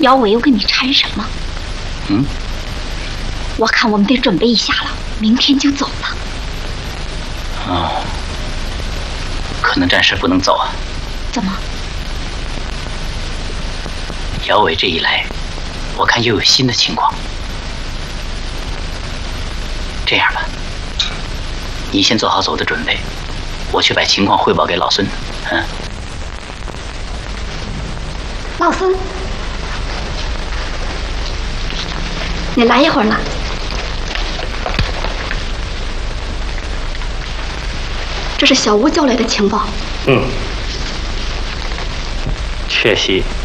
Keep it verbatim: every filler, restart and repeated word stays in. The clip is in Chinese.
姚伟又跟你缠什么？ 嗯， 我看我们得准备一下了，明天就走了。 哦，可能暂时不能走啊。 怎么？ 姚伟这一来，我看又有新的情况。这样吧，你先做好走的准备，我去把情况汇报给老孙。嗯。 老孙，你来一会儿了。这是小吴交来的情报。 嗯，确系